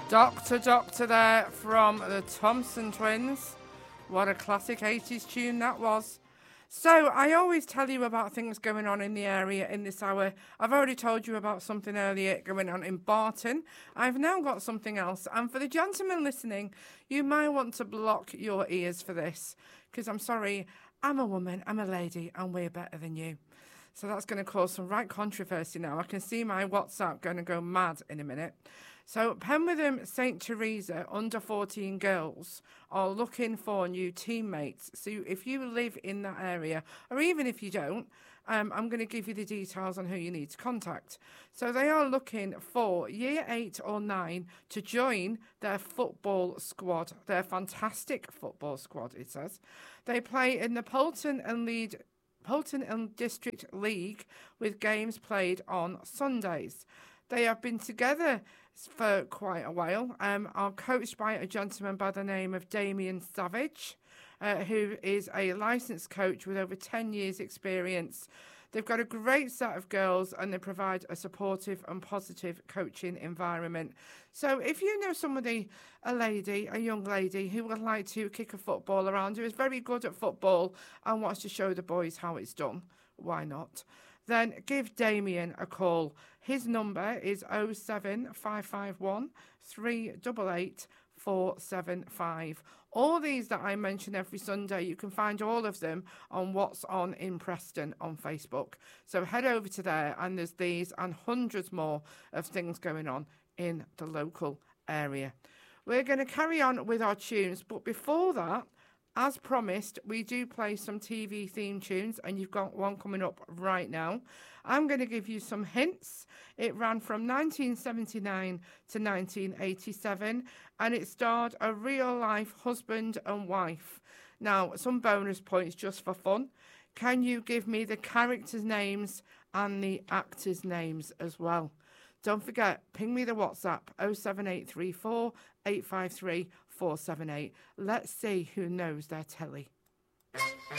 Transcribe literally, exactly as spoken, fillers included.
Doctor Doctor there from the Thompson Twins. What a classic eighties tune that was. So, I always tell you about things going on in the area in this hour. I've already told you about something earlier going on in Barton. I've now got something else. And for the gentlemen listening, you might want to block your ears for this. Because I'm sorry, I'm a woman, I'm a lady, and we're better than you. So that's going to cause some right controversy now. I can see my WhatsApp going to go mad in a minute. So Penwitham Saint Teresa under fourteen girls are looking for new teammates. So if you live in that area, or even if you don't, um, I'm going to give you the details on who you need to contact. So they are looking for year eight or nine to join their football squad, their fantastic football squad, it says. They play in the Polton and Lead Polton and District League with games played on Sundays. They have been together for quite a while, um, are coached by a gentleman by the name of Damien Savage, uh, who is a licensed coach with over ten years experience. They've got a great set of girls and they provide a supportive and positive coaching environment. So if you know somebody, a lady, a young lady who would like to kick a football around, who is very good at football and wants to show the boys how it's done, why not? Then give Damien a call. His number is oh seven five five one, three eight eight, four seven five. All these that I mention every Sunday, you can find all of them on What's On in Preston on Facebook. So head over to there and there's these and hundreds more of things going on in the local area. We're going to carry on with our tunes, but before that, as promised, we do play some T V theme tunes, and you've got one coming up right now. I'm going to give you some hints. It ran from nineteen seventy-nine to nineteen eighty-seven, and it starred a real-life husband and wife. Now, some bonus points just for fun. Can you give me the characters' names and the actors' names as well? Don't forget, ping me the WhatsApp oh seven eight three four, eight five three, four seven eight. Let's see who knows their telly.